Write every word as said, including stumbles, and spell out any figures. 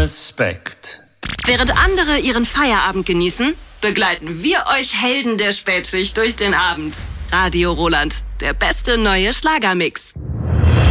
Respekt. Während andere ihren Feierabend genießen, begleiten wir euch Helden der Spätschicht durch den Abend. Radio Roland, der beste neue Schlagermix.